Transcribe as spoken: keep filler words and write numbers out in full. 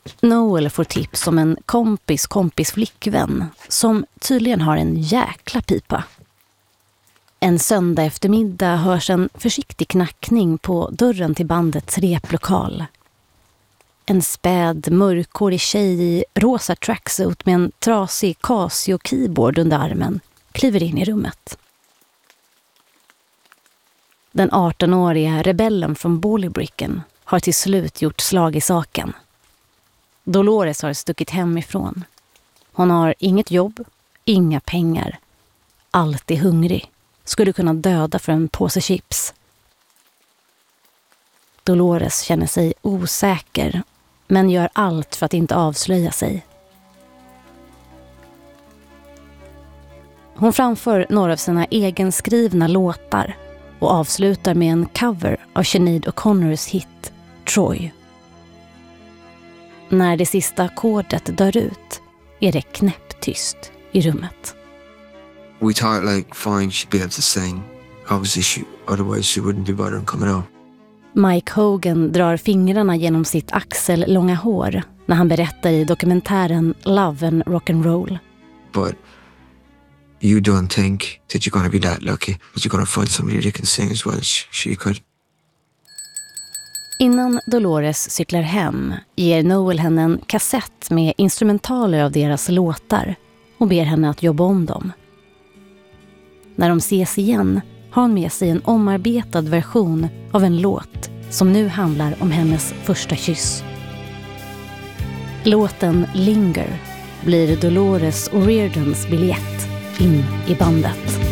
Noel får tips om en kompis kompis flickvän som tydligen har en jäkla pipa. En söndag eftermiddag hörs en försiktig knackning på dörren till bandets replokal. En späd, mörkhårig tjej i rosa tracksuit med en trasig Casio-keyboard under armen kliver in i rummet. Den artonåriga rebellen från Ballybricken har till slut gjort slag i saken. Dolores har stuckit hemifrån. Hon har inget jobb, inga pengar. Alltid hungrig. Skulle kunna döda för en påse chips. Dolores känner sig osäker, men gör allt för att inte avslöja sig. Hon framför några av sina egenskrivna låtar och avslutar med en cover av Sinead O'Connors hit Troy. När det sista ackordet dör ut är det knäpptyst i rummet. We thought like fine she'd be able to sing. Obviously she, otherwise she wouldn't be bothering coming out. Mike Hogan drar fingrarna genom sitt axellånga hår när han berättar i dokumentären Love and Rock'n'Roll. But you don't think that you're going to be that lucky, that you're going to find somebody that can sing as well as she could. Innan Dolores cyklar hem ger Noel henne en kassett med instrumentaler av deras låtar och ber henne att jobba om dem. När de ses igen har hon med sig en omarbetad version av en låt som nu handlar om hennes första kyss. Låten Linger blir Dolores O'Riordans biljett in i bandet.